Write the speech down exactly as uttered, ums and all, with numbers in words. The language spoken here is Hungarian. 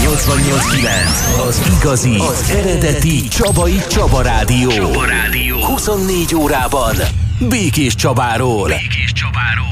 nyolcvannyolc kilenc az igazi, az eredeti Csabai Csaba Rádió. Csaba Rádió. huszonnégy órában Békés Csabáról. Békés Csabáról.